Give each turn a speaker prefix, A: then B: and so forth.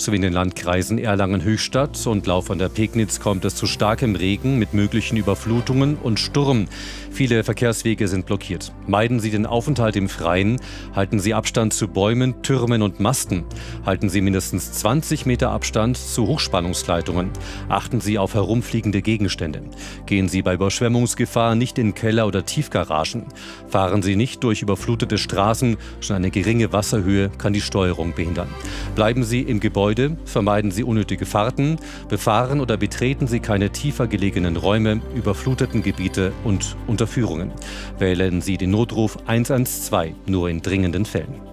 A: sowie in den Landkreisen Erlangen-Höchstadt und Lauf an der Pegnitz kommt es zu starkem Regen mit möglichen Überflutungen und Sturm. Viele Verkehrswege sind blockiert. Meiden Sie den Aufenthalt im Freien, halten Sie Abstand zu Bäumen, Türmen und Masten. Halten Sie mindestens 20 Meter Abstand zu Hochspannungsleitungen. Achten Sie auf herumfliegende Gegenstände. Gehen Sie bei Überschwemmungsgefahr nicht in Keller oder Tiefgaragen. Fahren Sie nicht durch überflutete Straßen, schon eine geringe Wasserhöhe kann die Steuerung behindern. Bleiben Sie im Gebäude, vermeiden Sie unnötige Fahrten, befahren oder betreten Sie keine tiefer gelegenen Räume, überfluteten Gebiete und Unterführungen. Wählen Sie den Notruf 112 nur in dringenden Fällen.